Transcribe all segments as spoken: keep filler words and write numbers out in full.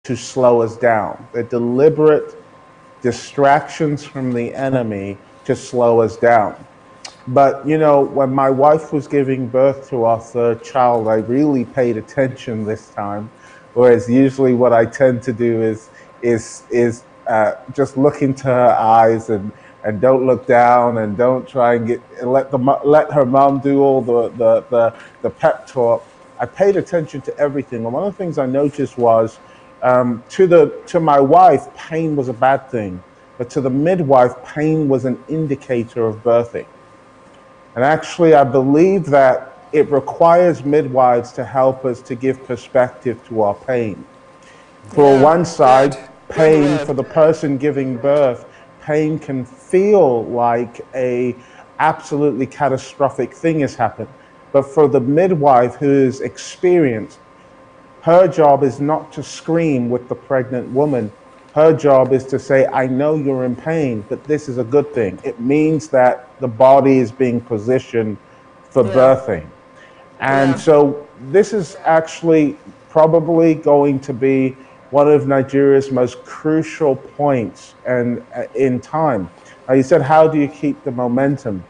to slow us down. They're deliberate distractions from the enemy to slow us down. But, you know, when my wife was giving birth to our third child, I really paid attention this time. Whereas usually what I tend to do is is is uh, just look into her eyes and, and don't look down and don't try and get and let the let her mom do all the, the, the, the pep talk. I paid attention to everything. And one of the things I noticed was um, to the to my wife, pain was a bad thing. But to the midwife, pain was an indicator of birthing. And actually, I believe that it requires midwives to help us to give perspective to our pain. For Yeah, one side, good, good pain word. for the person giving birth, pain can feel like a absolutely catastrophic thing has happened. But for the midwife who is experienced, her job is not to scream with the pregnant woman. Her job is to say, I know you're in pain, but this is a good thing. It means that the body is being positioned for Yeah, birthing. And yeah. so this is actually probably going to be one of Nigeria's most crucial points and uh, in time. Now you said, how do you keep the momentum?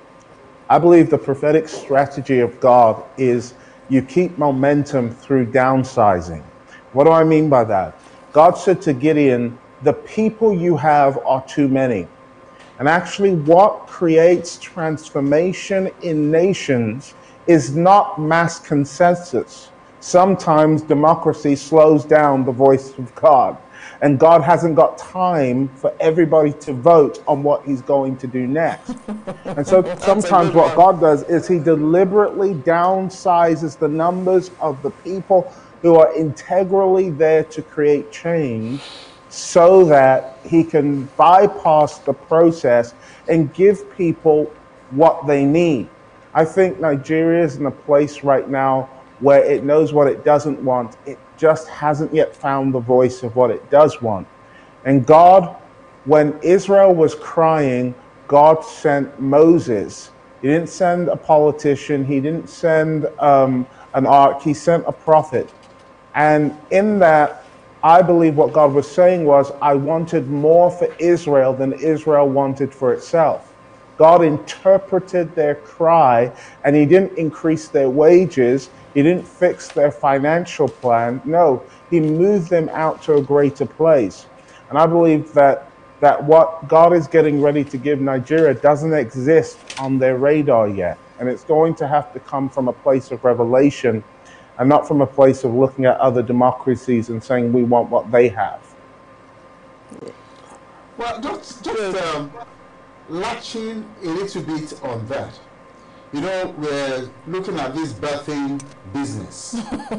I believe the prophetic strategy of God is you keep momentum through downsizing. What do I mean by that? God said to Gideon, the people you have are too many. And actually, what creates transformation in nations is not mass consensus. Sometimes democracy slows down the voice of God, and God hasn't got time for everybody to vote on what he's going to do next. And so That's a sometimes good what one. God does is he deliberately downsizes the numbers of the people who are integrally there to create change so that he can bypass the process and give people what they need. I think Nigeria is in a place right now where it knows what it doesn't want. It just hasn't yet found the voice of what it does want. And God, when Israel was crying, God sent Moses. He didn't send a politician. He didn't send um, an ark. He sent a prophet. And in that, I believe what God was saying was, I wanted more for Israel than Israel wanted for itself. God interpreted their cry, and he didn't increase their wages. He didn't fix their financial plan. No, he moved them out to a greater place. And I believe that that what God is getting ready to give Nigeria doesn't exist on their radar yet. And it's going to have to come from a place of revelation and not from a place of looking at other democracies and saying we want what they have. Well, just just Good. um, latching a little bit on that. You know, we're looking at this birthing business,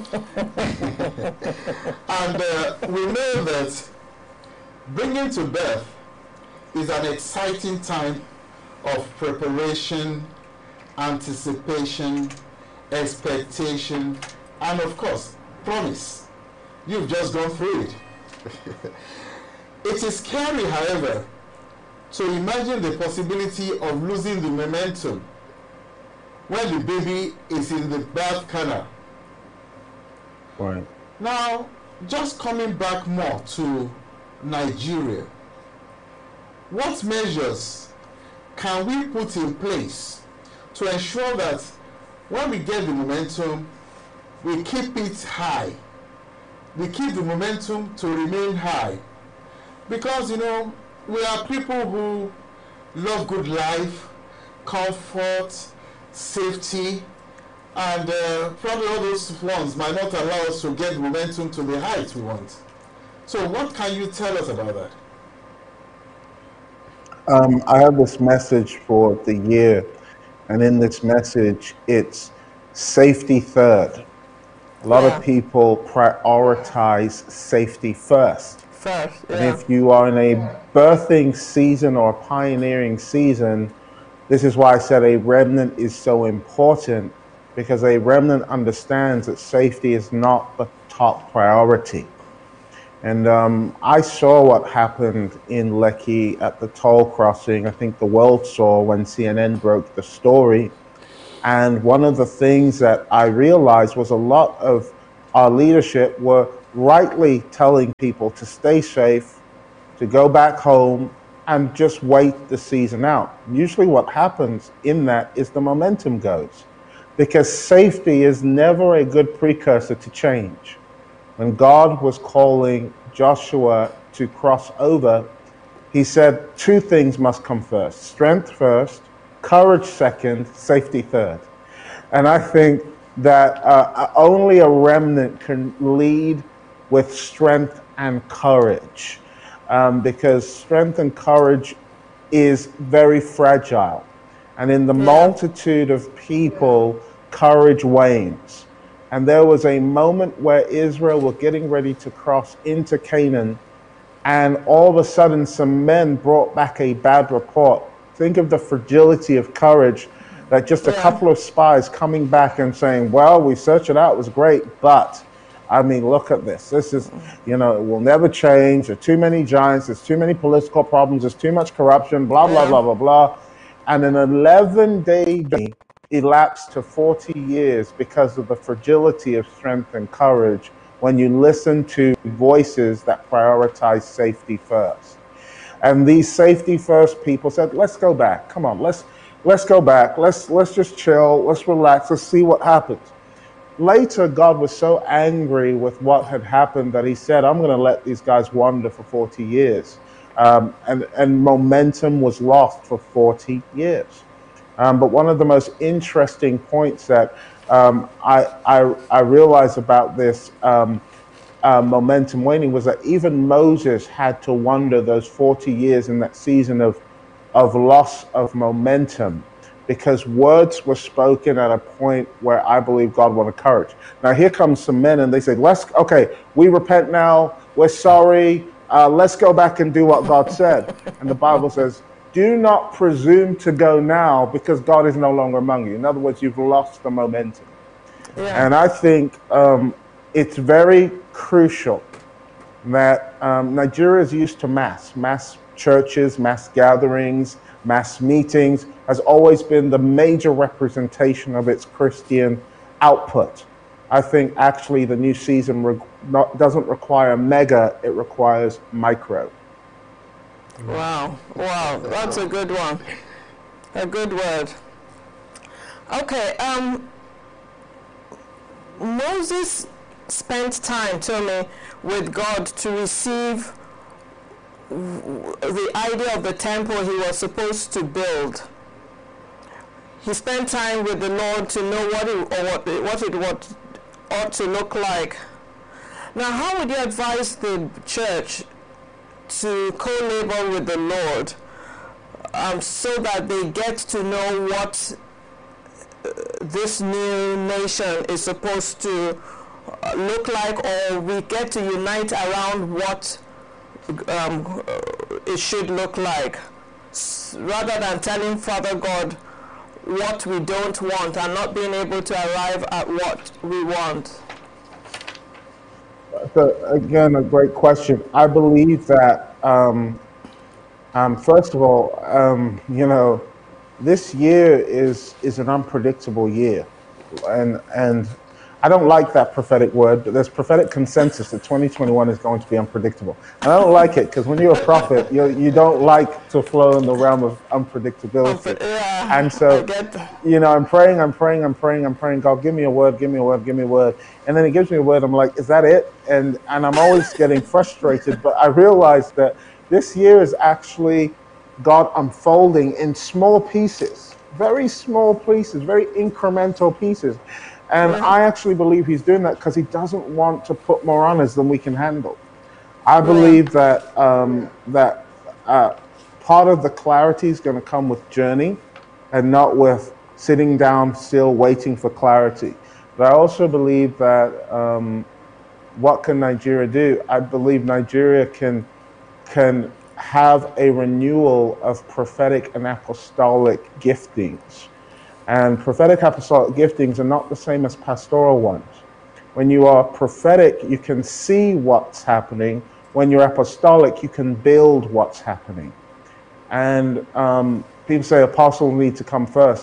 and uh, we know that bringing to birth is an exciting time of preparation, anticipation, expectation, and of course, promise. You've just gone through it. It is scary, however, to imagine the possibility of losing the momentum when the baby is in the birth canal. Right. Now, just coming back more to Nigeria, what measures can we put in place to ensure that when we get the momentum, we keep it high? We keep the momentum to remain high. Because, you know, we are people who love good life, comfort, safety, and uh, probably all those ones might not allow us to get momentum to the height we want. So what can you tell us about that? Um, I have this message for the year, and in this message, it's safety third. A lot of Yeah. people prioritize safety first. First. And Yeah. if you are in a birthing season or a pioneering season, this is why I said a remnant is so important, because a remnant understands that safety is not the top priority. And um, I saw what happened in Lekki at the toll crossing. I think the world saw when C N N broke the story. And one of the things that I realized was a lot of our leadership were rightly telling people to stay safe, to go back home, and just wait the season out. Usually what happens in that is the momentum goes, because safety is never a good precursor to change. When God was calling Joshua to cross over, he said two things must come first: strength first, courage second, safety third. And I think that uh, only a remnant can lead with strength and courage, um, because strength and courage is very fragile. And in the Yeah. multitude of people, courage wanes. And there was a moment where Israel were getting ready to cross into Canaan, and all of a sudden some men brought back a bad report. Think of the fragility of courage, that just a Yeah. couple of spies coming back and saying, well, we searched it out, it was great, but I mean, look at this. This is, you know, it will never change. There are too many giants. There's too many political problems. There's too much corruption, blah, blah, Yeah. blah, blah, blah. And an eleven-day journey elapsed to forty years because of the fragility of strength and courage when you listen to voices that prioritize safety first. And these safety first people said, let's go back. Come on, let's let's go back. Let's let's just chill. Let's relax. Let's see what happens. Later, God was so angry with what had happened that he said, I'm going to let these guys wander for forty years. Um, and, and momentum was lost for forty years. Um, but one of the most interesting points that um, I, I, I realized about this um, uh, momentum waning was that even Moses had to wander those forty years in that season of, of loss of momentum, because words were spoken at a point where I believe God wanted courage. Now here comes some men and they say, let's, okay, we repent now, we're sorry, uh, let's go back and do what God said. And the Bible says, do not presume to go now, because God is no longer among you. In other words, you've lost the momentum. Yeah. And I think um, it's very crucial that um, Nigeria is used to mass, mass churches, mass gatherings, mass meetings, has always been the major representation of its Christian output. I think actually the new season re- not, doesn't require mega, it requires micro. Wow. Wow. That's a good one. A good word. Okay. Um, Moses spent time, tell me, with God to receive the idea of the temple he was supposed to build. He spent time with the Lord to know what it, or what, what it what ought to look like. Now, how would you advise the church to co-labor with the Lord um, so that they get to know what uh, this new nation is supposed to uh, look like, or we get to unite around what Um, it should look like, S- rather than telling Father God what we don't want and not being able to arrive at what we want? So again, a great question. I believe that, um, um, first of all, um, you know, this year is is an unpredictable year, and and I don't like that prophetic word, but there's prophetic consensus that twenty twenty-one is going to be unpredictable. And I don't like it, because when you're a prophet, you you don't like to flow in the realm of unpredictability. Yeah, And I so, get that. you know, I'm praying, I'm praying, I'm praying, I'm praying. God, give me a word, give me a word, give me a word. And then he gives me a word. I'm like, is that it? And and I'm always getting frustrated. But I realize that this year is actually God unfolding in small pieces, very small pieces, very incremental pieces. And Yeah, I actually believe he's doing that because he doesn't want to put more on us than we can handle. I yeah, believe that um, that uh, part of the clarity is going to come with journey, and not with sitting down still waiting for clarity. But I also believe that um, what can Nigeria do? I believe Nigeria can can have a renewal of prophetic and apostolic giftings. And prophetic apostolic giftings are not the same as pastoral ones. When you are prophetic, you can see what's happening. When you're apostolic, you can build what's happening. And um, people say apostles need to come first.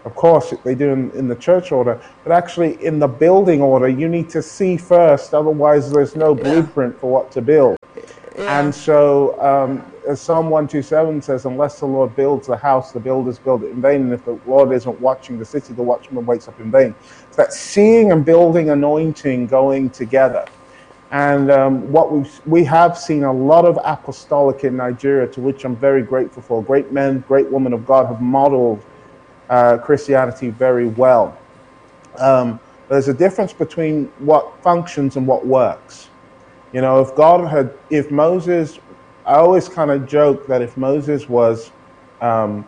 Of course, they do in, in the church order, but actually in the building order, you need to see first, otherwise there's no Yeah. blueprint for what to build. Yeah. And so, um, as Psalm one twenty-seven says, unless the Lord builds the house, the builders build it in vain. And if the Lord isn't watching the city, the watchman wakes up in vain. It's that seeing and building anointing going together. And um, what we we have seen a lot of apostolic in Nigeria, to which I'm very grateful for. Great men, great women of God have modeled uh, Christianity very well. Um, there's a difference between what functions and what works. You know, if God had, if Moses, I always kind of joke that if Moses was um,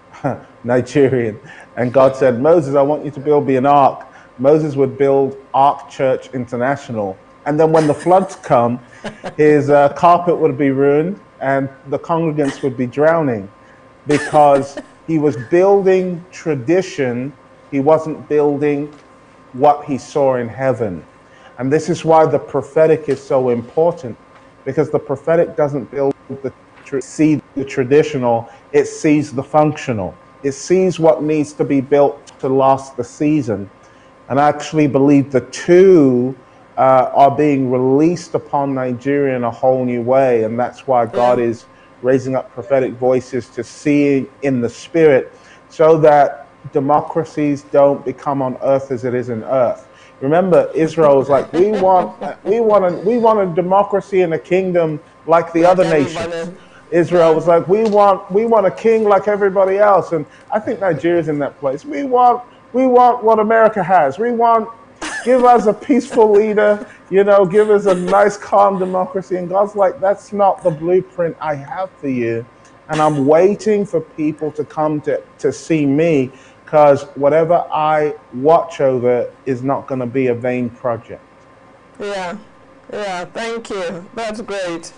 Nigerian and God said, Moses, I want you to build me an ark, Moses would build Ark Church International. And then when the floods come, his uh, carpet would be ruined and the congregants would be drowning, because he was building tradition. He wasn't building what he saw in heaven. And this is why the prophetic is so important, because the prophetic doesn't build the tra- see the traditional, it sees the functional. It sees what needs to be built to last the season. And I actually believe the two uh, are being released upon Nigeria in a whole new way. And that's why God is raising up prophetic voices to see in the spirit, so that democracies don't become on earth as it is in earth. Remember, Israel was like, we want, we want, a, we want a democracy and a kingdom like the other nations. Israel was like, we want, we want a king like everybody else. And I think Nigeria's in that place. We want, we want what America has. We want, give us a peaceful leader, you know, give us a nice, calm democracy. And God's like, that's not the blueprint I have for you. And I'm waiting for people to come to, to see me, because whatever I watch over is not going to be a vain project. Yeah, yeah, thank you. That's great.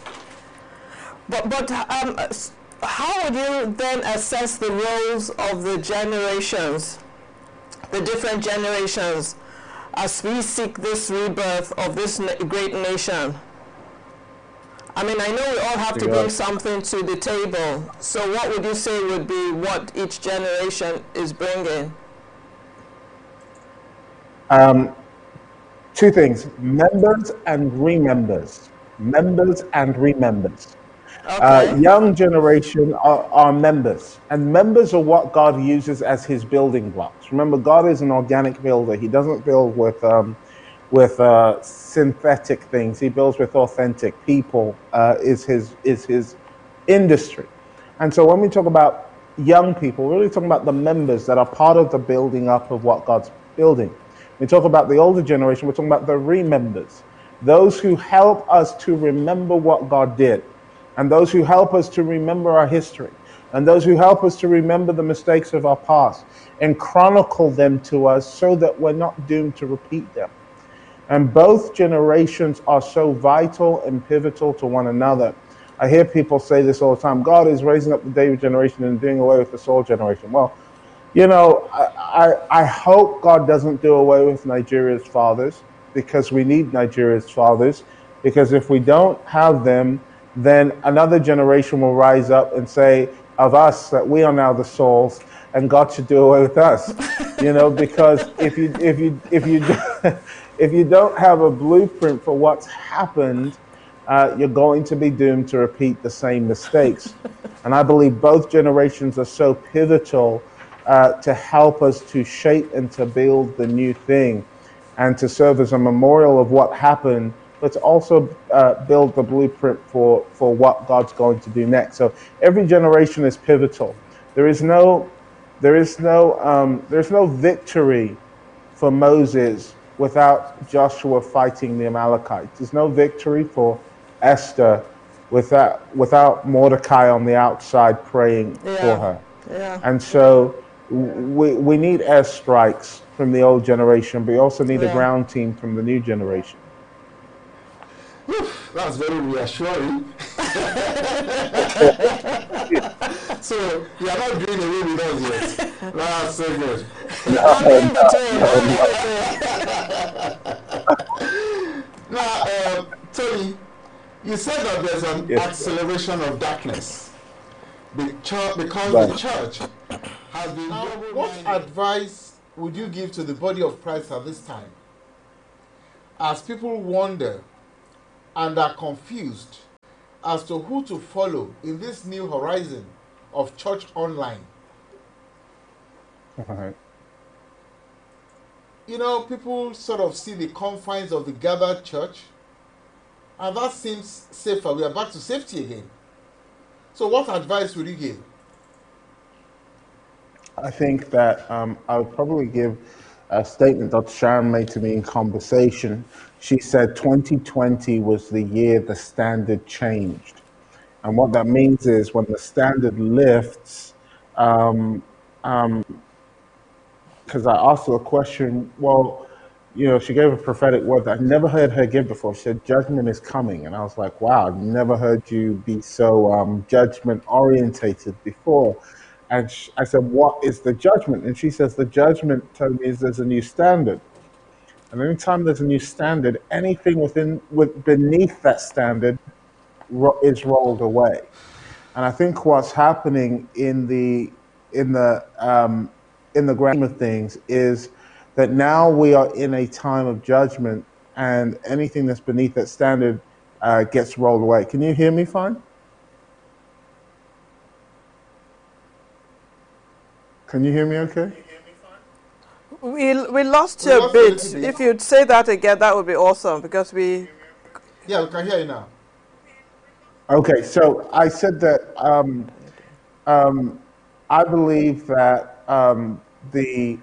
But, but um, how would you then assess the roles of the generations, the different generations, as we seek this rebirth of this na- great nation? I mean, I know we all have to Yeah. bring something to the table. So what would you say would be what each generation is bringing? Um, two things, members and remembers. Members and remembers. Okay. Uh, young generation are, are members, and members are what God uses as his building blocks. Remember, God is an organic builder. He doesn't build with um, with uh, synthetic things. He builds with authentic people. Uh, is his is his industry. And so when we talk about young people, we're really talking about the members that are part of the building up of what God's building. We talk about the older generation, we're talking about the remembers, those who help us to remember what God did, and those who help us to remember our history, and those who help us to remember the mistakes of our past and chronicle them to us so that we're not doomed to repeat them. And both generations are so vital and pivotal to one another. I hear people say this all the time, God is raising up the David generation and doing away with the Saul generation. Well, you know, I, I, I hope God doesn't do away with Nigeria's fathers, because we need Nigeria's fathers, because if we don't have them, then another generation will rise up and say of us that we are now the Sauls and God should do away with us. You know, because if you if you if you if you don't have a blueprint for what's happened, uh, you're going to be doomed to repeat the same mistakes. And I believe both generations are so pivotal uh, to help us to shape and to build the new thing, and to serve as a memorial of what happened, but to also uh, build the blueprint for, for what God's going to do next. So every generation is pivotal. There is no, there is no, um, there's no victory for Moses without Joshua fighting the Amalekites. There's no victory for Esther without without Mordecai on the outside praying Yeah. for her. Yeah. And so we we need airstrikes from the old generation, but we also need Yeah. a ground team from the new generation. That's very reassuring. So you are not doing away with us yet. That's so good. I'm in between. I'm in between. Now, uh, Tony, you said that there's an Yes. acceleration of darkness. The church, because Right. the church has been now, what advice would you give to the body of Christ at this time, as people wonder and are confused as to who to follow in this new horizon of church online? All right. You know, people sort of see the confines of the gathered church, and that seems safer. We are back to safety again. So what advice would you give? I think that um, I would probably give a statement Doctor Sharon made to me in conversation. She said twenty twenty was the year the standard changed. And what that means is when the standard lifts, um, um, because I asked her a question, well, you know, she gave a prophetic word that I'd never heard her give before. She said, judgment is coming. And I was like, wow, I've never heard you be so um, judgment orientated before. And sh- I said, what is the judgment? And she says, the judgment, Tony, is there's a new standard. And anytime there's a new standard, anything within, with, beneath that standard ro- is rolled away. And I think what's happening in the, in the, um, in the grand scheme of things is that now we are in a time of judgment, and anything that's beneath that standard uh, gets rolled away. Can you hear me fine? Can you hear me okay? We, we lost We you a lost a bit. little bit. If you'd say that again, that would be awesome, because we... Yeah, we can hear you now. Okay, so I said that um, um, I believe that um, the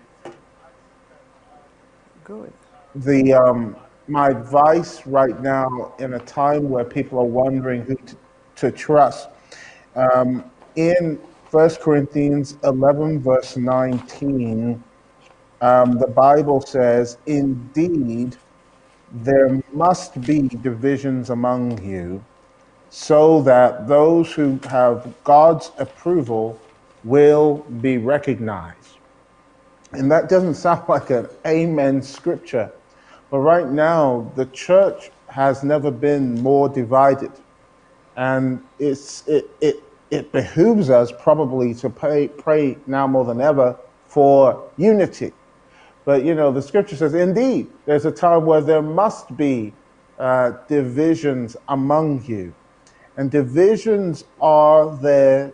Good. the um, my advice right now, in a time where people are wondering who to, to trust, um, in First Corinthians eleven verse nineteen, um, the Bible says, "Indeed, there must be divisions among you, so that those who have God's approval will be recognized." And that doesn't sound like an amen scripture, but right now the church has never been more divided, and it's it it it behooves us probably to pray pray now more than ever for unity. But you know, the scripture says, indeed, there's a time where there must be uh, divisions among you. And divisions are there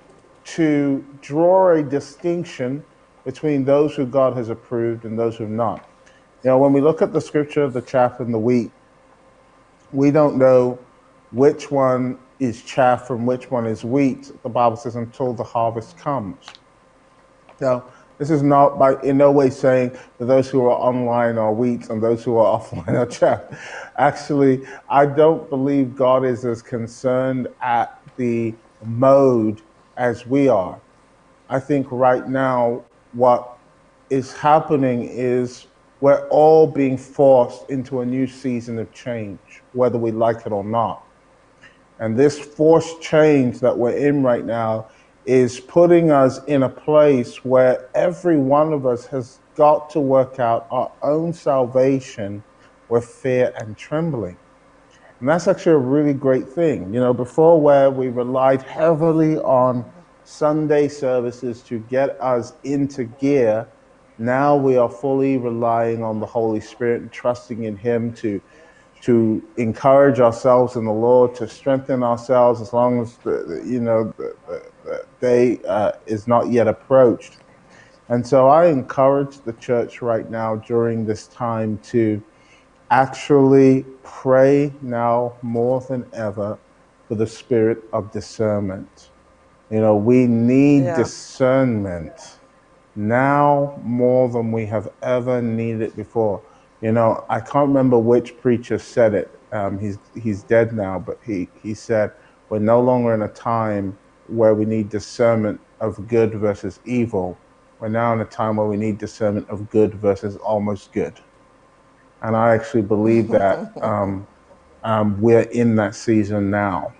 to draw a distinction between those who God has approved and those who have not. You know, when we look at the scripture of the chaff and the wheat, we don't know which one is chaff and which one is wheat, the Bible says, until the harvest comes. Now, this is not by in no way saying that those who are online are wheat and those who are offline are chaff. Actually, I don't believe God is as concerned at the mode as we are. I think right now what is happening is we're all being forced into a new season of change, whether we like it or not. And this forced change that we're in right now is putting us in a place where every one of us has got to work out our own salvation with fear and trembling. And that's actually a really great thing. You know, before, where we relied heavily on Sunday services to get us into gear, now we are fully relying on the Holy Spirit and trusting in Him to to encourage ourselves in the Lord, to strengthen ourselves as long as the, you know the, the, the day uh, is not yet approached. And so I encourage the church right now during this time to actually pray now more than ever for the spirit of discernment. You know, we need Yeah. discernment now more than we have ever needed it before. You know, I can't remember which preacher said it. Um, he's he's dead now, but he, he said, we're no longer in a time where we need discernment of good versus evil. We're now in a time where we need discernment of good versus almost good. And I actually believe that um, um, we're in that season now.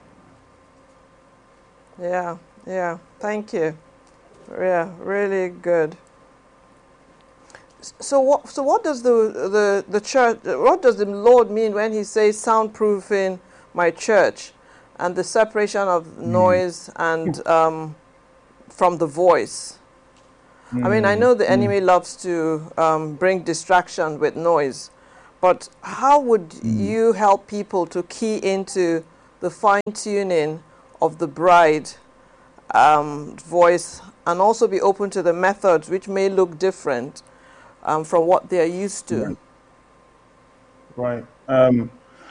Yeah, yeah. Thank you. Yeah, really good. So what? So what does the the the church? What does the Lord mean when He says soundproofing my church, and the separation of noise and um, from the voice? I mean, I know the enemy loves to um, bring distraction with noise, but how would Mm. you help people to key into the fine-tuning of the bride um, voice, and also be open to the methods which may look different um, from what they're used to? Right. Right. Um,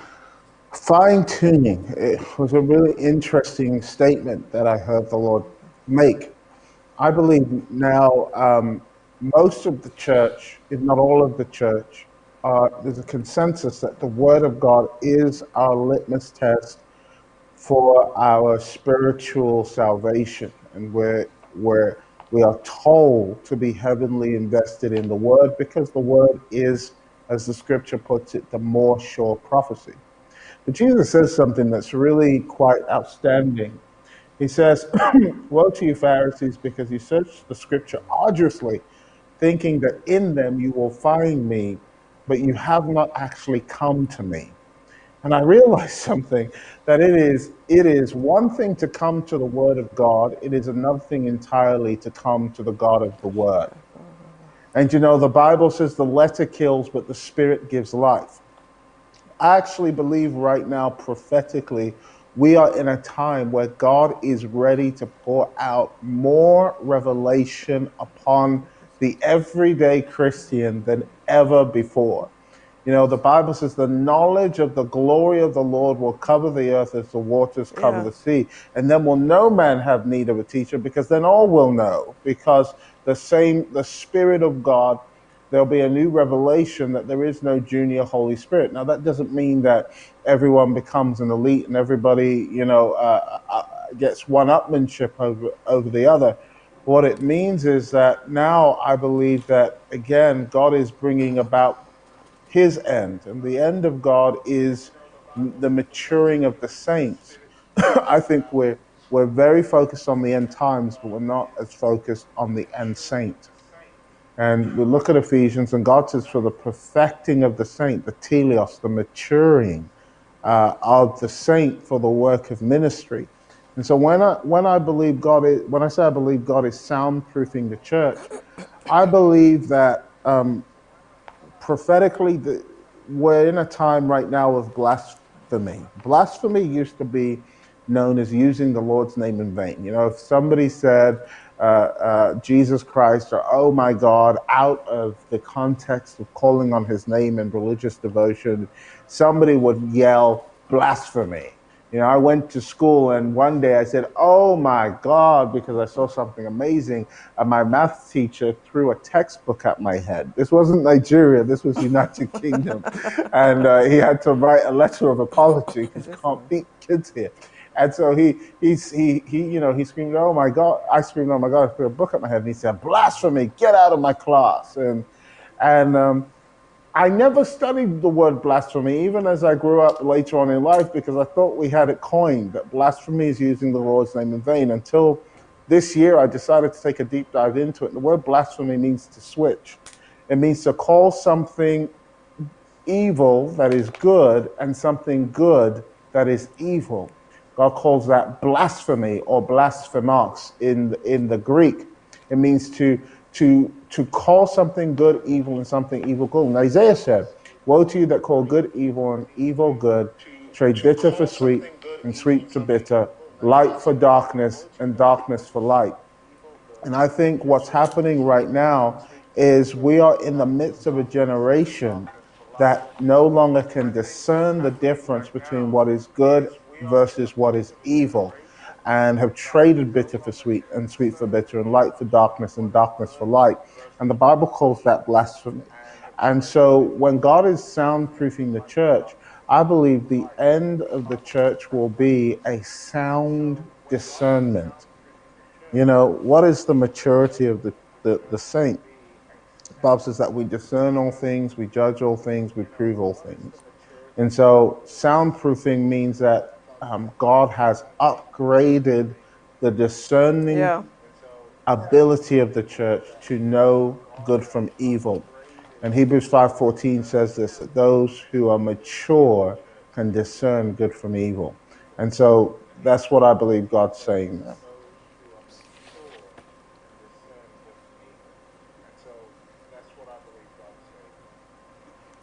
fine tuning. It was a really interesting statement that I heard the Lord make. I believe now um, most of the church, if not all of the church, uh, there's a consensus that the Word of God is our litmus test for our spiritual salvation, and where where we are told to be heavenly invested in the Word, because the Word is, as the Scripture puts it, the more sure prophecy. But Jesus says something that's really quite outstanding. He says, "Woe to you, Pharisees, because you search the Scripture arduously, thinking that in them you will find me, but you have not actually come to me." And I realized something, that it is it is one thing to come to the Word of God. It is another thing entirely to come to the God of the Word. And you know, the Bible says the letter kills, but the Spirit gives life. I actually believe right now, prophetically, we are in a time where God is ready to pour out more revelation upon the everyday Christian than ever before. You know, the Bible says the knowledge of the glory of the Lord will cover the earth as the waters cover Yeah. the sea. And then will no man have need of a teacher, because then all will know, because the same, the Spirit of God, there'll be a new revelation that there is no junior Holy Spirit. Now, that doesn't mean that everyone becomes an elite and everybody, you know, uh, uh, gets one-upmanship over, over the other. What it means is that now I believe that, again, God is bringing about his end, and the end of God is the maturing of the saints. I think we're we're very focused on the end times, but we're not as focused on the end saint. And we look at Ephesians, and God says, for the perfecting of the saint, the teleos, the maturing uh, of the saint for the work of ministry. And so when I when I believe God is, when I say I believe God is soundproofing the church, I believe that um, prophetically, the, we're in a time right now of blasphemy. Blasphemy used to be known as using the Lord's name in vain. You know, if somebody said uh, uh, Jesus Christ or oh my God out of the context of calling on his name in religious devotion, somebody would yell blasphemy. You know, I went to school and one day I said, oh my God, because I saw something amazing. And my math teacher threw a textbook at my head. This wasn't Nigeria, this was United Kingdom. And uh, he had to write a letter of apology because you can't beat kids here. And so he, he, he, he, you know, he screamed, oh my God. I screamed, oh my God, I threw a book at my head. And he said, blasphemy, get out of my class. And, and, um, I never studied the word blasphemy, even as I grew up later on in life, because I thought we had it coined, that blasphemy is using the Lord's name in vain. Until this year, I decided to take a deep dive into it. The word blasphemy means to switch. It means to call something evil that is good and something good that is evil. God calls that blasphemy or blasphemos in, in the Greek. It means to to to call something good evil and something evil good. And Isaiah said, woe to you that call good evil and evil good, trade bitter for sweet and sweet for bitter, light for darkness and darkness for light. And I think what's happening right now is we are in the midst of a generation that no longer can discern the difference between what is good versus what is evil, and have traded bitter for sweet and sweet for bitter and light for darkness and darkness for light. And the Bible calls that blasphemy. And so when God is soundproofing the church, I believe the end of the church will be a sound discernment. You know, what is the maturity of the, the, the saint? The Bible says that we discern all things, we judge all things, we prove all things. And so soundproofing means that Um, God has upgraded the discerning Yeah. ability of the church to know good from evil. And Hebrews five fourteen says this, that those who are mature can discern good from evil. And so that's what I believe God's saying there.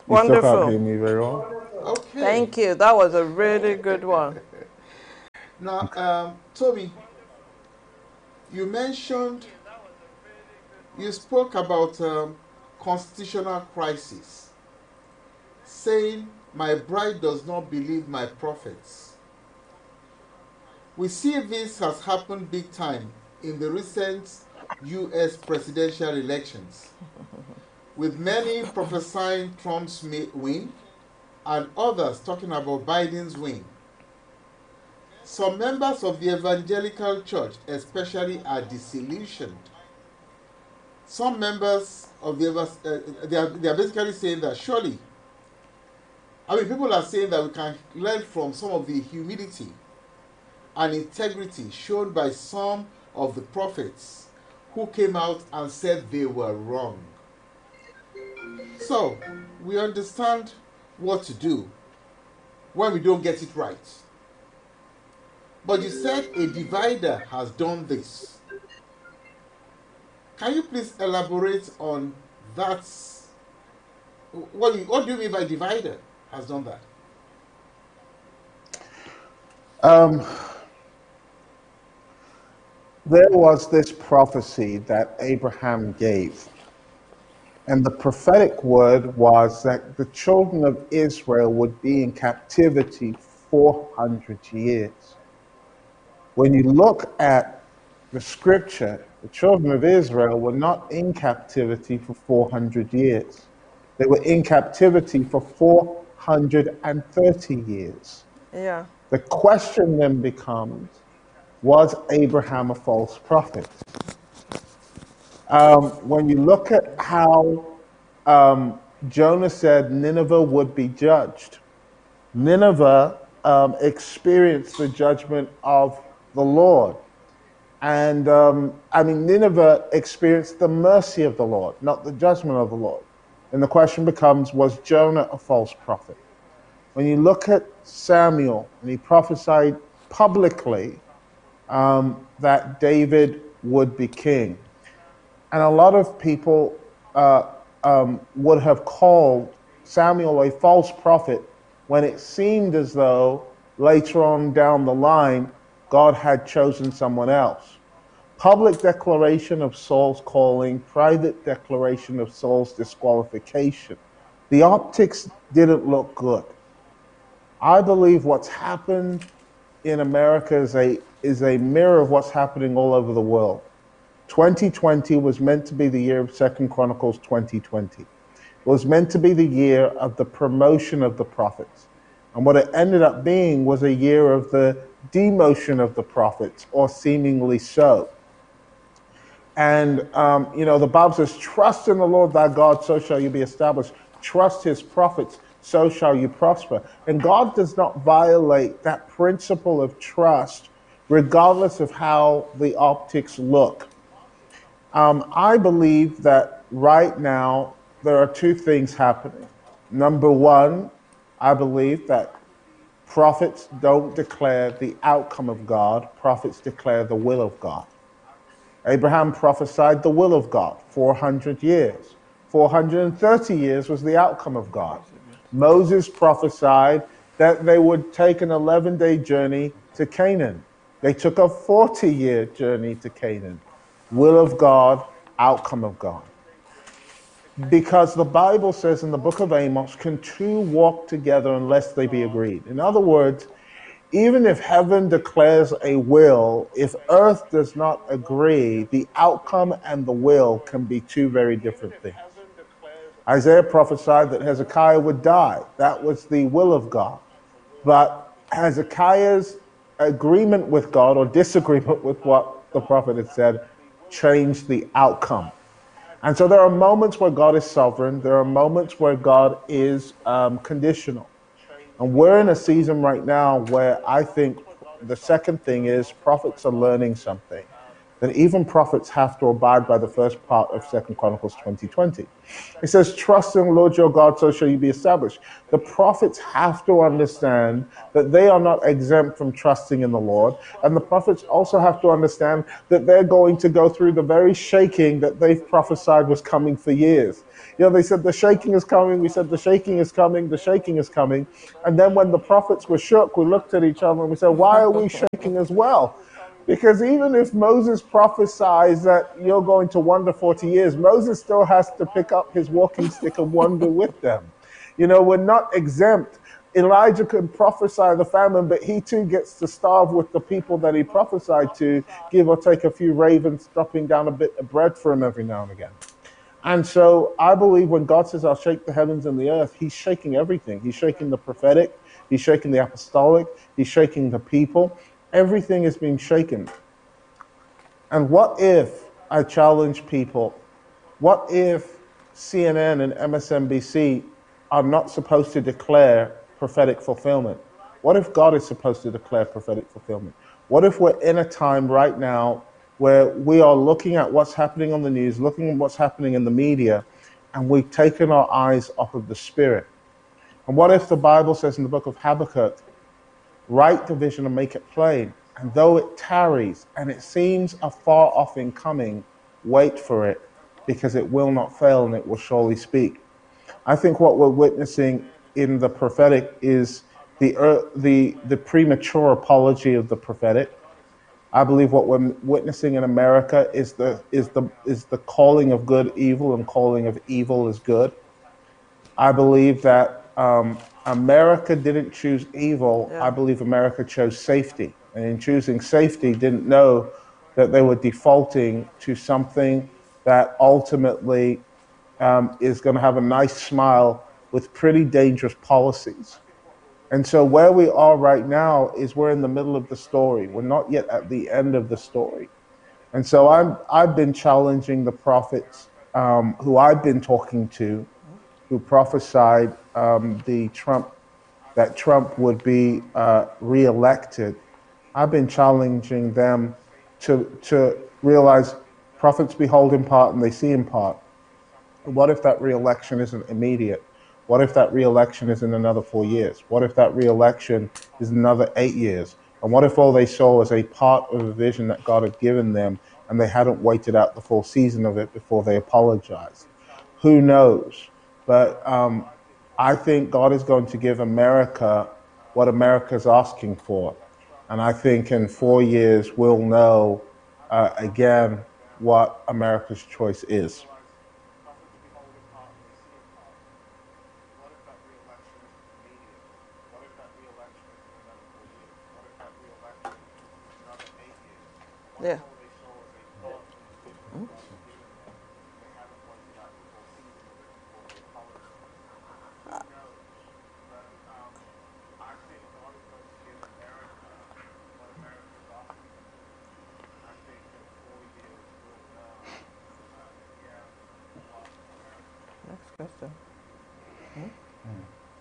You still can't hear Wonderful. me very well? Okay. Thank you. That was a really good one. Now, um, Toby, you mentioned, you spoke about um, constitutional crisis, saying, my bride does not believe my prophets. We see this has happened big time in the recent U S presidential elections, with many prophesying Trump's win and others talking about Biden's win. Some members of the evangelical church especially are disillusioned. Some members of the, uh, they, are, they are basically saying that surely, I mean, people are saying that we can learn from some of the humility and integrity shown by some of the prophets who came out and said they were wrong. So, we understand what to do when we don't get it right. But you said a divider has done this. Can you please elaborate on that? What do you, what do you mean by divider has done that? Um, there was this prophecy that Abraham gave. And the prophetic word was that the children of Israel would be in captivity four hundred years. When you look at the scripture, the children of Israel were not in captivity for four hundred years. They were in captivity for four hundred thirty years. Yeah. The question then becomes, was Abraham a false prophet? Um, when you look at how um, Jonah said Nineveh would be judged, Nineveh um, experienced the judgment of the Lord. And um, I mean, Nineveh experienced the mercy of the Lord, not the judgment of the Lord. And the question becomes, was Jonah a false prophet? When you look at Samuel, and he prophesied publicly um, that David would be king. And a lot of people uh, um, would have called Samuel a false prophet when it seemed as though later on down the line, God had chosen someone else. Public declaration of Saul's calling, private declaration of Saul's disqualification. The optics didn't look good. I believe what's happened in America is a, is a mirror of what's happening all over the world. twenty twenty was meant to be the year of Second Chronicles twenty twenty. It was meant to be the year of the promotion of the prophets. And what it ended up being was a year of the demotion of the prophets, or seemingly so. And, um, you know, the Bible says, trust in the Lord thy God, so shall you be established. Trust his prophets, so shall you prosper. And God does not violate that principle of trust, regardless of how the optics look. Um, I believe that right now there are two things happening. Number one, I believe that prophets don't declare the outcome of God, prophets declare the will of God. Abraham prophesied the will of God, four hundred years. four hundred thirty years was the outcome of God. Moses prophesied that they would take an eleven-day journey to Canaan. They took a forty-year journey to Canaan. Will of God, outcome of God. Because the Bible says in the book of Amos, can two walk together unless they be agreed? In other words, even if heaven declares a will, if earth does not agree, the outcome and the will can be two very different things. Isaiah prophesied that Hezekiah would die. That was the will of God. But Hezekiah's agreement with God or disagreement with what the prophet had said changed the outcome. And so there are moments where God is sovereign. There are moments where God is um, conditional. And we're in a season right now where I think the second thing is prophets are learning something. then even prophets have to abide by the first part of Second Chronicles twenty twenty. It says, trust in the Lord your God, so shall you be established. The prophets have to understand that they are not exempt from trusting in the Lord. And the prophets also have to understand that they're going to go through the very shaking that they've prophesied was coming for years. You know, they said the shaking is coming. We said the shaking is coming. The shaking is coming. And then when the prophets were shook, we looked at each other and we said, why are we shaking as well? Because even if Moses prophesies that you're going to wander forty years, Moses still has to pick up his walking stick and wander with them. You know, we're not exempt. Elijah could prophesy the famine, but he too gets to starve with the people that he prophesied to, give or take a few ravens dropping down a bit of bread for him every now and again. And so I believe when God says, I'll shake the heavens and the earth, he's shaking everything. He's shaking the prophetic, he's shaking the apostolic, he's shaking the people. Everything is being shaken. And what if, I challenge people, what if C N N and M S N B C are not supposed to declare prophetic fulfillment? What if God is supposed to declare prophetic fulfillment? What if we're in a time right now where we are looking at what's happening on the news, looking at what's happening in the media, and we've taken our eyes off of the Spirit? And what if the Bible says in the book of Habakkuk, write the vision and make it plain, and though it tarries and it seems afar off in coming, wait for it, because it will not fail and it will surely speak. I think what we're witnessing in the prophetic is the uh, the the premature apology of the prophetic. I believe what we're witnessing in America is the is the is the calling of good evil and calling of evil is good. I believe that um, America didn't choose evil. Yeah. I believe America chose safety. And in choosing safety, didn't know that they were defaulting to something that ultimately um, is going to have a nice smile with pretty dangerous policies. And so where we are right now is we're in the middle of the story. We're not yet at the end of the story. And so I'm, I've been challenging the prophets um, who I've been talking to, who prophesied um, the Trump that Trump would be uh, reelected. I've been challenging them to to realize prophets behold in part and they see in part. What if that reelection isn't immediate? What if that reelection is in another four years? What if that reelection is another eight years? And what if all they saw was a part of a vision that God had given them and they hadn't waited out the full season of it before they apologized? Who knows? But um, I think God is going to give America what America's asking for. And I think in four years, we'll know uh, again what America's choice is. Yeah. Next question. Hmm?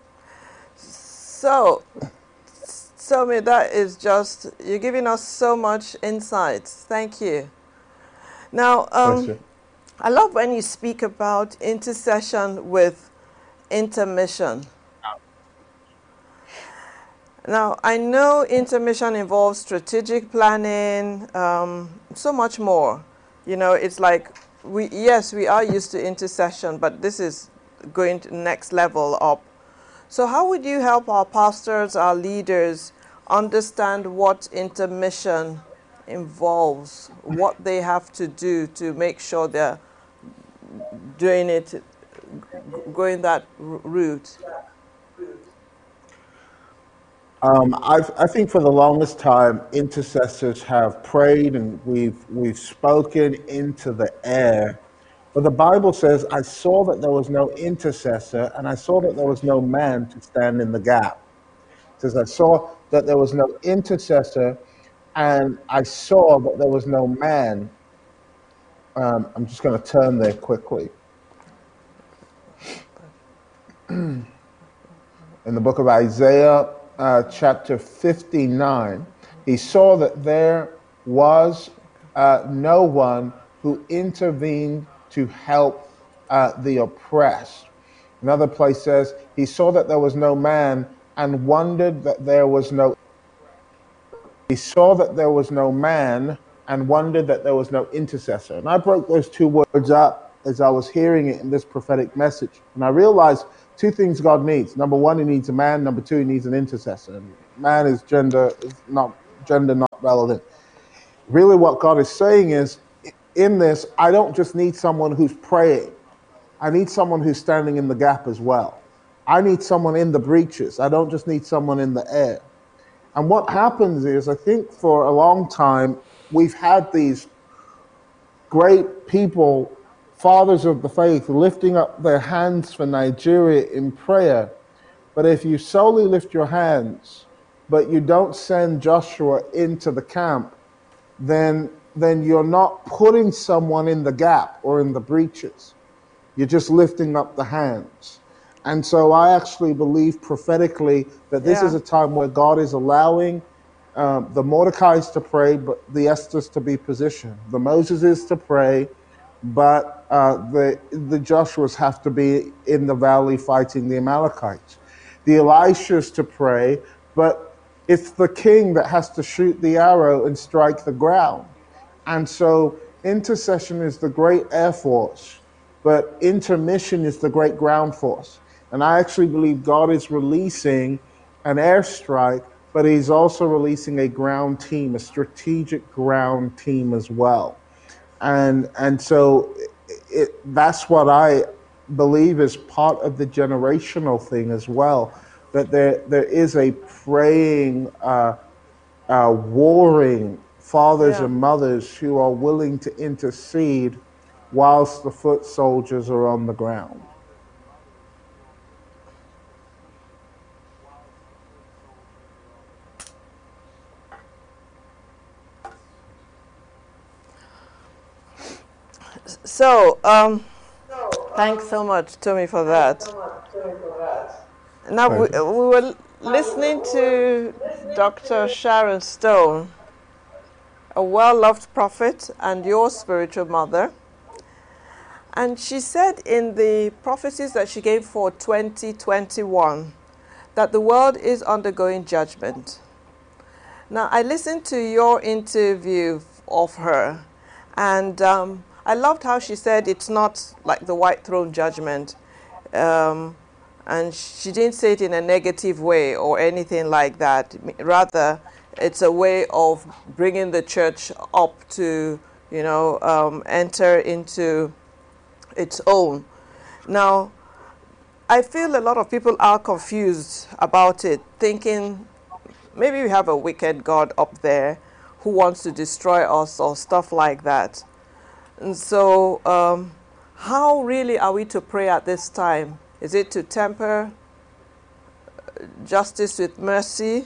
So, so me, that is just, you're giving us so much insights. Thank you. Now, um, I love when you speak about intercession with intermission. Now, I know intermission involves strategic planning, um, so much more. You know, it's like, we yes, we are used to intercession, but this is going to next level up. So how would you help our pastors, our leaders, understand what intermission involves, what they have to do to make sure they're doing it, going that route? Um, I, I think for the longest time, intercessors have prayed and we've we've spoken into the air. But the Bible says, I saw that there was no intercessor and I saw that there was no man to stand in the gap. It says, I saw that there was no intercessor and I saw that there was no man. Um, I'm just going to turn there quickly. In the book of Isaiah, uh, chapter fifty-nine, he saw that there was uh, no one who intervened to help uh, the oppressed. Another place says, he saw that there was no man and wondered that there was no. He saw that there was no man and wondered that there was no intercessor. And I broke those two words up as I was hearing it in this prophetic message. And I realized two things God needs. Number one, he needs a man. Number two, he needs an intercessor. And man is gender is not gender not relevant. Really what God is saying is, in this, I don't just need someone who's praying. I need someone who's standing in the gap as well. I need someone in the breaches. I don't just need someone in the air. And what happens is, I think for a long time, we've had these great people, fathers of the faith, lifting up their hands for Nigeria in prayer. But if you solely lift your hands, but you don't send Joshua into the camp, then, then you're not putting someone in the gap or in the breaches. You're just lifting up the hands. And so I actually believe prophetically that this Yeah. is a time where God is allowing um, the Mordecais to pray, but the Esthers to be positioned. The Moseses to pray, but uh, the, the Joshuas have to be in the valley fighting the Amalekites. The Elishas to pray, but it's the king that has to shoot the arrow and strike the ground. And so intercession is the great air force, but intermission is the great ground force. And I actually believe God is releasing an airstrike, but he's also releasing a ground team, a strategic ground team as well. And and so it, that's what I believe is part of the generational thing as well, that there there is a praying, uh, uh, warring fathers Yeah. and mothers who are willing to intercede whilst the foot soldiers are on the ground. So, um, thanks so much, Tommy, for that. Now, we, Thank we were listening to Doctor Sharon Stone, a well-loved prophet and your spiritual mother. And she said in the prophecies that she gave for twenty twenty-one that the world is undergoing judgment. Now, I listened to your interview of her, and um, I loved how she said it's not like the white throne judgment. Um, and she didn't say it in a negative way or anything like that. Rather, it's a way of bringing the church up to, you know, um, enter into its own. Now, I feel a lot of people are confused about it, thinking maybe we have a wicked God up there who wants to destroy us or stuff like that. And so, um, how really are we to pray at this time? Is it to temper justice with mercy,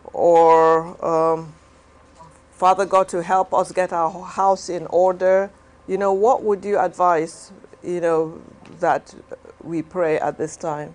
or um, Father God to help us get our house in order? You know, what would you advise, you know, that we pray at this time?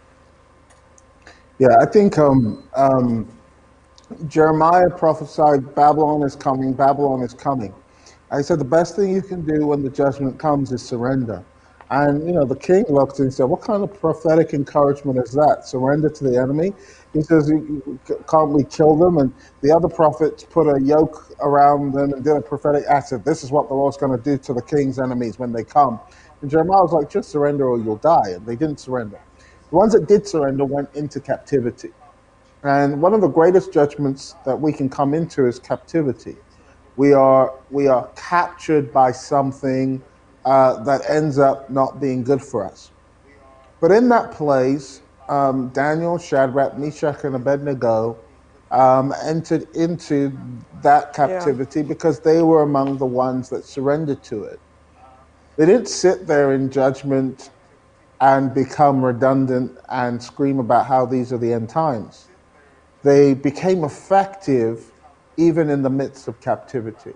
Yeah, I think um, um, Jeremiah prophesied, Babylon is coming, Babylon is coming. I said the best thing you can do when the judgment comes is surrender. And, you know, the king looked and said, what kind of prophetic encouragement is that? Surrender to the enemy? He says, can't we kill them? And the other prophets put a yoke around them and did a prophetic act. Said, this is what the Lord's going to do to the king's enemies when they come. And Jeremiah was like, just surrender or you'll die. And they didn't surrender. The ones that did surrender went into captivity. And one of the greatest judgments that we can come into is captivity. We are we are captured by something uh, that ends up not being good for us. But in that place, um, Daniel, Shadrach, Meshach, and Abednego um, entered into that captivity Yeah. because they were among the ones that surrendered to it. They didn't sit there in judgment and become redundant and scream about how these are the end times. They became effective even in the midst of captivity.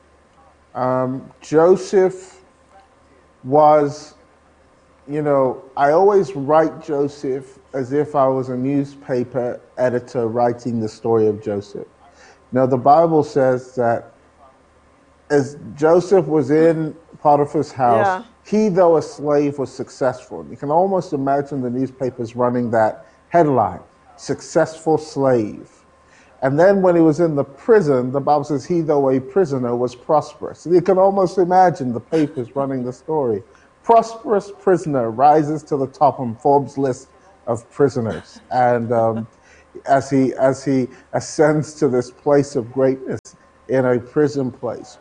Um, Joseph was, you know, I always write Joseph as if I was a newspaper editor writing the story of Joseph. Now, the Bible says that as Joseph was in Potiphar's house, Yeah. he, though a slave, was successful. You can almost imagine the newspapers running that headline, successful slave. And then when he was in the prison, the Bible says he, though a prisoner, was prosperous. You can almost imagine the papers running the story. Prosperous prisoner rises to the top on Forbes' list of prisoners. And um, as he as he ascends to this place of greatness in a prison place,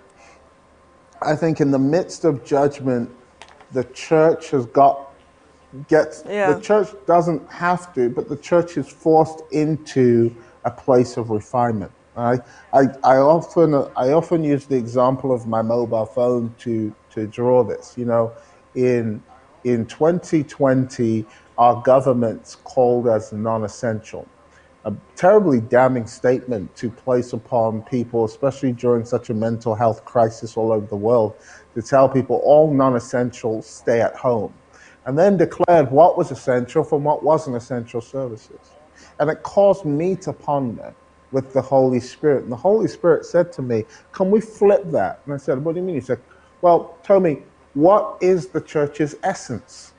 I think in the midst of judgment, the church has got gets Yeah. the church doesn't have to, but the church is forced into a place of refinement. I, I, I often I often use the example of my mobile phone to to draw this. You know, in in twenty twenty, our governments called us non-essential. A terribly damning statement to place upon people, especially during such a mental health crisis all over the world, to tell people all non-essentials stay at home, and then declared what was essential from what wasn't essential services. And it caused me to ponder with the Holy Spirit. And the Holy Spirit said to me, can we flip that? And I said, what do you mean? He said, well, tell me, what is the church's essence?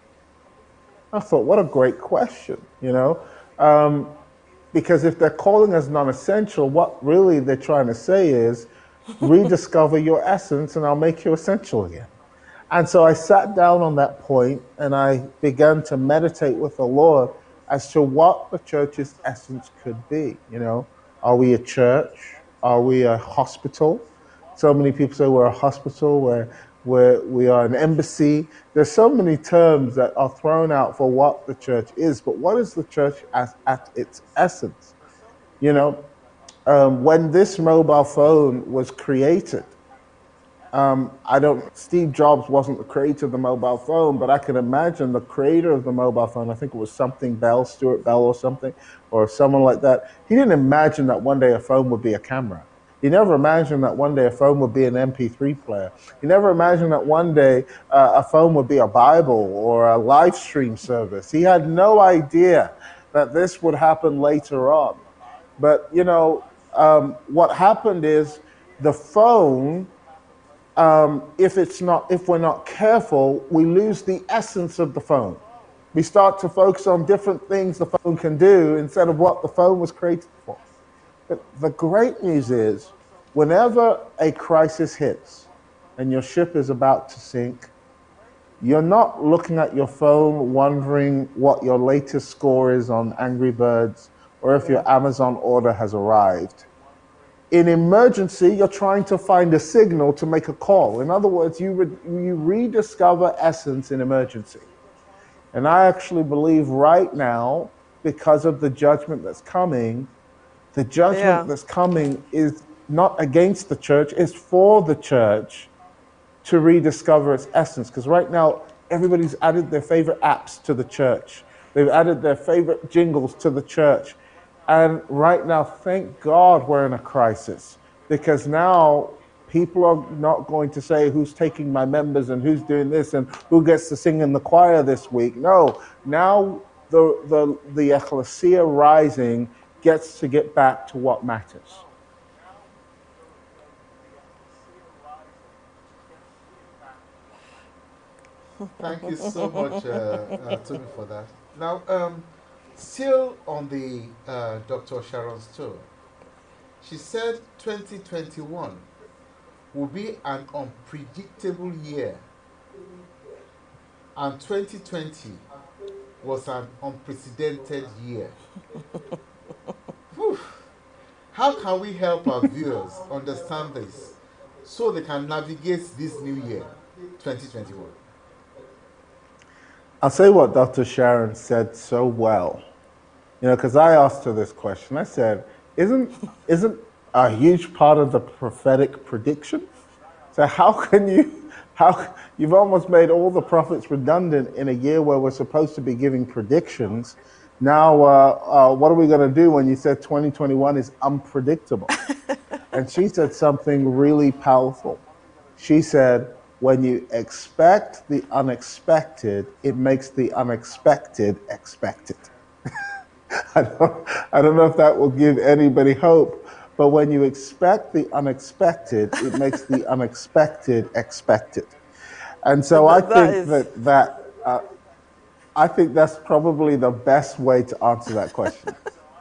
I thought, what a great question, you know? Um, because if they're calling us non-essential, what really they're trying to say is, rediscover your essence and I'll make you essential again. And so I sat down on that point and I began to meditate with the Lord as to what the church's essence could be. You know, are we a church? Are we a hospital? So many people say we're a hospital, we're, we're, we are an embassy. There's so many terms that are thrown out for what the church is, but what is the church as, at its essence? You know, um, when this mobile phone was created, Um, I don't, Steve Jobs wasn't the creator of the mobile phone, but I can imagine the creator of the mobile phone, I think it was something Bell, Stuart Bell or something, or someone like that. He didn't imagine that one day a phone would be a camera. He never imagined that one day a phone would be an M P three player. He never imagined that one day uh, a phone would be a Bible or a live stream service. He had no idea that this would happen later on. But, you know, um, what happened is the phone, Um, if it's not, if we're not careful, we lose the essence of the phone. We start to focus on different things the phone can do instead of what the phone was created for. But the great news is, whenever a crisis hits and your ship is about to sink, you're not looking at your phone wondering what your latest score is on Angry Birds or if your Amazon order has arrived. In emergency, you're trying to find a signal to make a call. In other words, you, re you rediscover essence in emergency. And I actually believe right now, because of the judgment that's coming, the judgment Yeah. that's coming is not against the church, it's for the church to rediscover its essence. Because right now, everybody's added their favorite apps to the church. They've added their favorite jingles to the church. And right now, thank God we're in a crisis, because now people are not going to say who's taking my members and who's doing this and who gets to sing in the choir this week. No, now the, the, the ecclesia rising gets to get back to what matters. Thank you so much, uh, uh, Toby, for that. Now, um, still on the uh, Doctor Sharon's tour, she said twenty twenty-one will be an unpredictable year, and twenty twenty was an unprecedented year. Whew. How can we help our viewers understand this so they can navigate this new year, twenty twenty-one? I'll say what Doctor Sharon said so well. You know, because I asked her this question. I said, isn't, isn't a huge part of the prophetic prediction? So how can you, how, you've almost made all the prophets redundant in a year where we're supposed to be giving predictions. Now, uh, uh, what are we going to do when you said twenty twenty-one is unpredictable? And she said something really powerful. She said, when you expect the unexpected, it makes the unexpected expected. I don't, I don't know if that will give anybody hope, But when you expect the unexpected, it makes the unexpected expected. And so I That, that think is, that that uh, I think that's probably the best way to answer that question.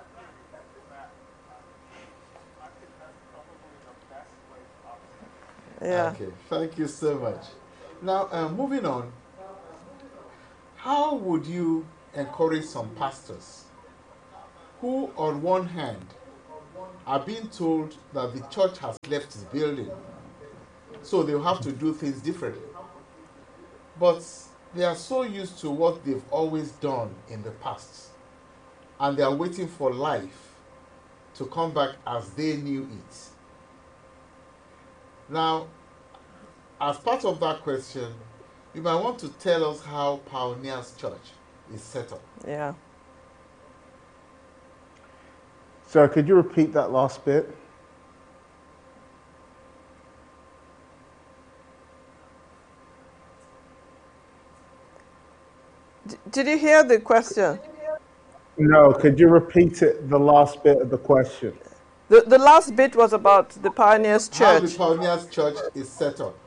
yeah. Okay, thank you so much. Now, uh, moving on, how would you encourage some pastors who, on one hand, are being told that the church has left its building, so they'll have to do things differently, but they are so used to what they've always done in the past, and they are waiting for life to come back as they knew it? Now, as part of that question, you might want to tell us how Pioneers Church is set up. Yeah. So could you repeat that last bit? D- did you hear the question? No, could you repeat it, the last bit of the question? The, the last bit was about the Pioneers How the Church. Pioneers Church is set up.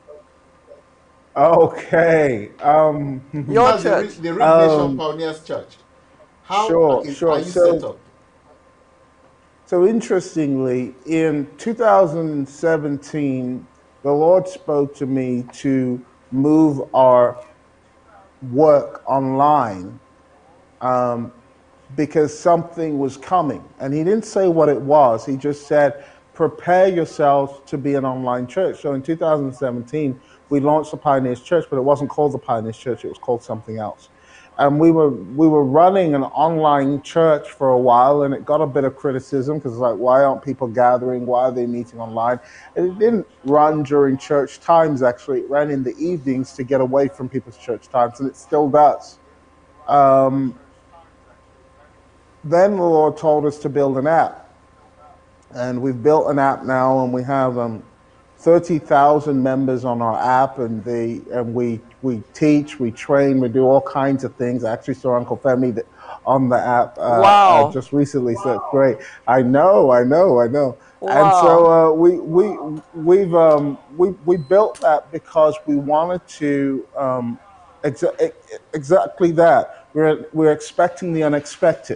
Okay. Um, Your That's the, Re- church. the Reed Nation Um, Pioneers Church. How sure, is, sure. are you So- set up? So interestingly, in two thousand seventeen, the Lord spoke to me to move our work online um, because something was coming. And he didn't say what it was. He just said, prepare yourselves to be an online church. So in two thousand seventeen, we launched the Pioneers Church, but it wasn't called the Pioneers Church. It was called something else. And we were we were running an online church for a while, and it got a bit of criticism because it's like, why aren't people gathering? Why are they meeting online? And it didn't run during church times, actually. It ran in the evenings to get away from people's church times, and it still does. Um, then the Lord told us to build an app. And we've built an app now, and we have um, thirty thousand members on our app, and they and we we teach, we train, we do all kinds of things. I actually saw Uncle Femi th- on the app uh, Wow. uh, just recently, so it's great. I know, I know, I know. And Wow. so uh, we we we've um, we we built that because we wanted to um, exa- exactly that. We're we're expecting the unexpected.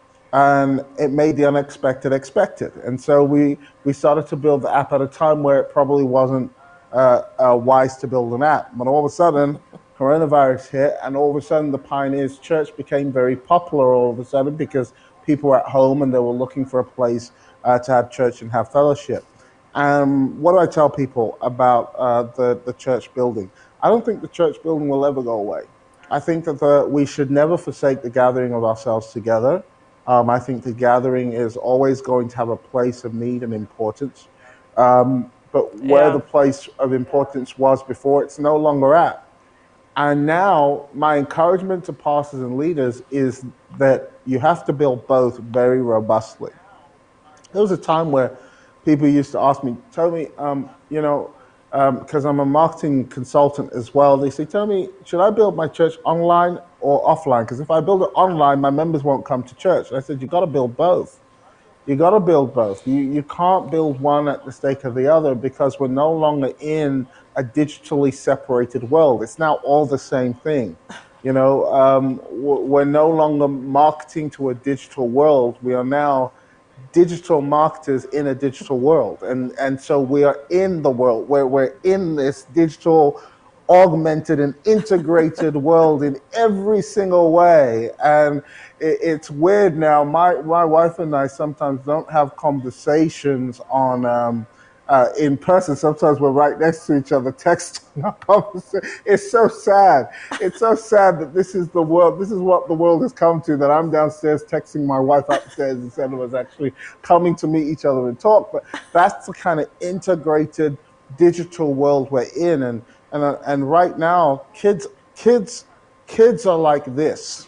And it made the unexpected expected. And so we, we started to build the app at a time where it probably wasn't uh, uh, wise to build an app. But all of a sudden, coronavirus hit, and all of a sudden the Pioneers Church became very popular all of a sudden because people were at home and they were looking for a place uh, to have church and have fellowship. Um, what do I tell people about uh, the, the church building? I don't think the church building will ever go away. I think that the, we should never forsake the gathering of ourselves together. Um, I think the gathering is always going to have a place of need and importance. Um, but where Yeah. the place of importance was before, it's no longer at. And now my encouragement to pastors and leaders is that you have to build both very robustly. There was a time where people used to ask me, tell me, um, you know, because um, I'm a marketing consultant as well. They say, tell me, should I build my church online or offline? Because if I build it online, my members won't come to church. And I said, you got to build both. You got to build both. You you can't build one at the stake of the other because we're no longer in a digitally separated world. It's now all the same thing. You know, um, we're no longer marketing to a digital world. We are now digital marketers in a digital world. And, and so we are in the world where we're in this digital augmented and integrated world in every single way. And it, it's weird now. My, my wife and I sometimes don't have conversations on um, uh, in person. Sometimes we're right next to each other texting our conversation. It's so sad. It's so sad that this is the world. This is what the world has come to, that I'm downstairs texting my wife upstairs instead of us actually coming to meet each other and talk. But that's the kind of integrated digital world we're in. And and uh, and right now, kids kids kids are like this.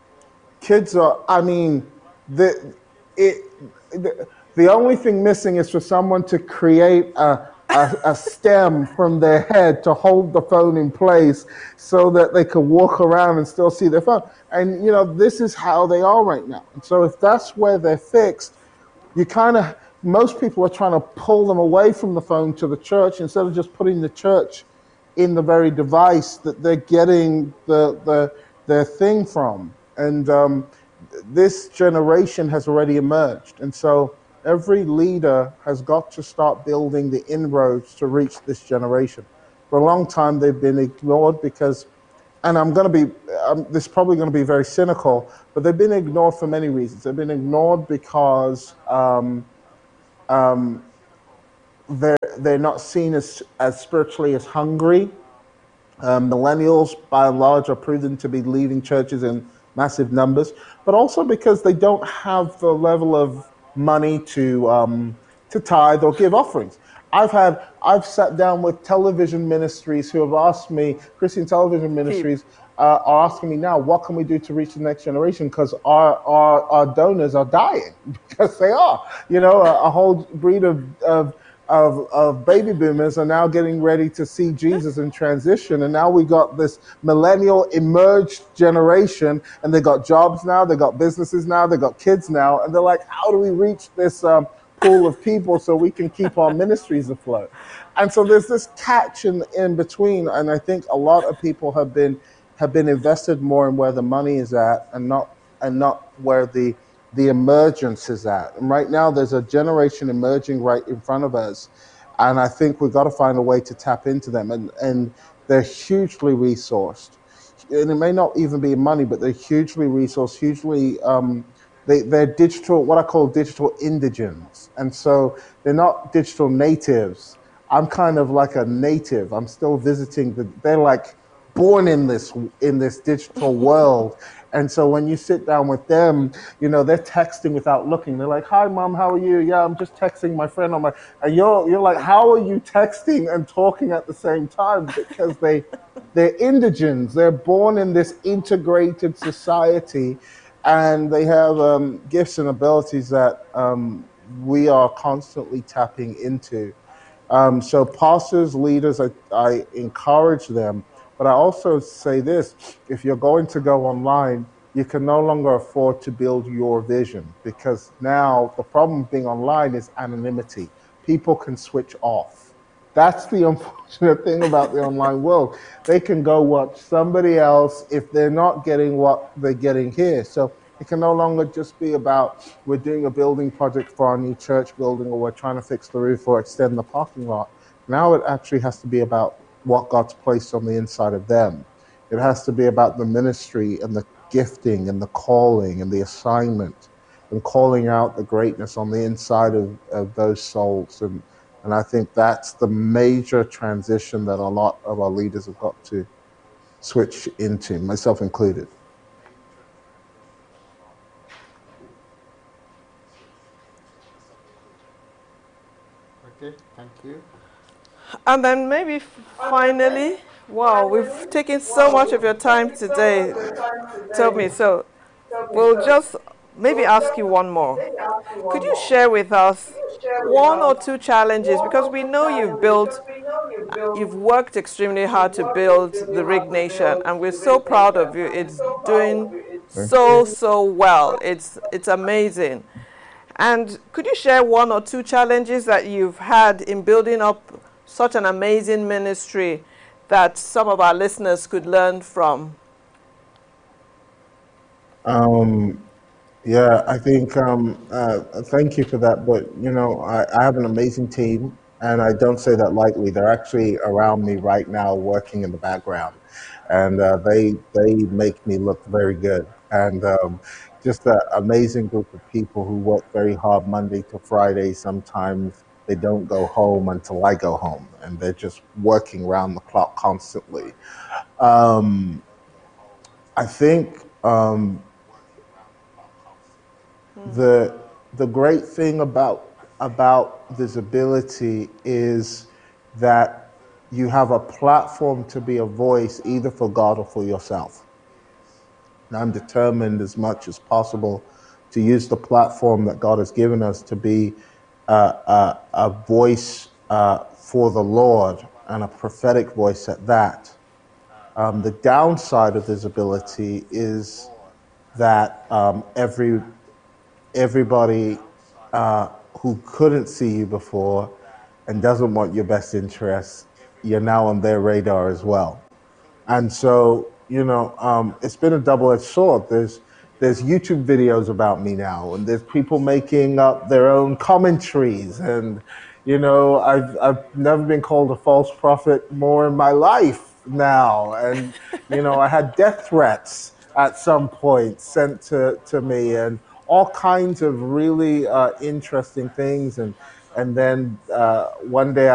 Kids are. I mean, the it. The, the only thing missing is for someone to create a, a, a stem from their head to hold the phone in place so that they can walk around and still see their phone. And, you know, this is how they are right now. And so if that's where they're fixed, you kind of most people are trying to pull them away from the phone to the church instead of just putting the church in the very device that they're getting the the their thing from. And um, this generation has already emerged, and so every leader has got to start building the inroads to reach this generation. For a long time, they've been ignored because, and I'm going to be, um, this is probably going to be very cynical, but they've been ignored for many reasons. They've been ignored because um, um, they're they're not seen as as spiritually as hungry. Um, millennials, by and large, are proven to be leaving churches in massive numbers, but also because they don't have the level of money to um, to tithe or give offerings. I've had I've sat down with television ministries who have asked me, Christian television ministries uh, are asking me now, what can we do to reach the next generation? Because our, our our donors are dying because they are. You know, a, a whole breed of of of, of baby boomers are now getting ready to see Jesus in transition. And now we got this millennial emerged generation, and they got jobs now, they got businesses now, they got kids now. And they're like, how do we reach this um, pool of people so we can keep our ministries afloat? And so there's this catch in, in between. And I think a lot of people have been have been invested more in where the money is at and not and not where the the emergence is at. And right now there's a generation emerging right in front of us, and I think we've got to find a way to tap into them. And and they're hugely resourced, and it may not even be money, but they're hugely resourced, hugely um they, they're digital, what I call digital indigens. And so they're not digital natives. I'm kind of like a native. I'm still visiting the, they're like born in this in this digital world. And so when you sit down with them, you know, they're texting without looking. They're like, hi, mom, how are you? Yeah, I'm just texting my friend on my, and you're, you're like, how are you texting and talking at the same time? Because they, they're indigens. They're born in this integrated society, and they have um, gifts and abilities that um, we are constantly tapping into. Um, so pastors, leaders, I, I encourage them. But I also say this, if you're going to go online, you can no longer afford to build your vision, because now the problem with being online is anonymity. People can switch off. That's the unfortunate thing about the online world. They can go watch somebody else if they're not getting what they're getting here. So it can no longer just be about, we're doing a building project for our new church building, or we're trying to fix the roof or extend the parking lot. Now it actually has to be about what God's placed on the inside of them. It has to be about the ministry and the gifting and the calling and the assignment, and calling out the greatness on the inside of, of those souls. And, and I think that's the major transition that a lot of our leaders have got to switch into, myself included. Okay, thank you. And then maybe finally, wow, we've taken so much of your time today, Tomi. So we'll just maybe ask you one more. Could you share with us one or two challenges? Because we know you've built, you've worked extremely hard to build the Rig Nation, and we're so proud of you. It's doing so, so well. It's, it's amazing. And could you share one or two challenges that you've had in building up such an amazing ministry that some of our listeners could learn from? Um, yeah, I think, um, uh, thank you for that. But, you know, I, I have an amazing team, and I don't say that lightly. They're actually around me right now working in the background, and uh, they, they make me look very good. And um, just an amazing group of people who work very hard Monday to Friday. Sometimes they don't go home until I go home, and they're just working around the clock constantly. Um, I think um, the the great thing about about visibility is that you have a platform to be a voice either for God or for yourself. And I'm determined as much as possible to use the platform that God has given us to be uh, a, a voice uh, for the Lord, and a prophetic voice at that. Um, the downside of visibility is that um, every everybody uh, who couldn't see you before and doesn't want your best interests, you're now on their radar as well. And so, you know, um, it's been a double-edged sword. There's there's YouTube videos about me now, and there's people making up their own commentaries. And, you know, I've I've never been called a false prophet more in my life now. And, you know, I had death threats at some point sent to, to me, and all kinds of really uh, interesting things. And and then uh, one day